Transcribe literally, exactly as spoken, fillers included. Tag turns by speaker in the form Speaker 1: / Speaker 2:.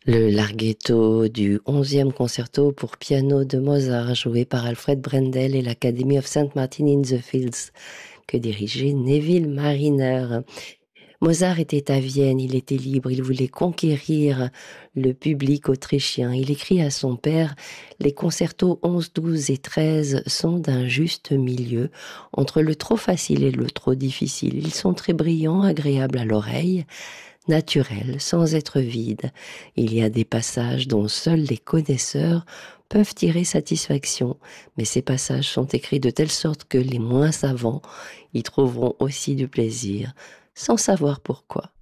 Speaker 1: Le larghetto du onzième concerto pour piano de Mozart, joué par Alfred Brendel et l'Academy of Saint Martin in the Fields, que dirigeait Neville Marriner. Mozart était à Vienne, il était libre, il voulait conquérir le public autrichien. Il écrit à son père: les concertos onze, douze et treize sont d'un juste milieu entre le trop facile et le trop difficile. Ils sont très brillants, agréables à l'oreille, naturels, sans être vides. Il y a des passages dont seuls les connaisseurs peuvent tirer satisfaction, mais ces passages sont écrits de telle sorte que les moins savants y trouveront aussi du plaisir, sans savoir pourquoi.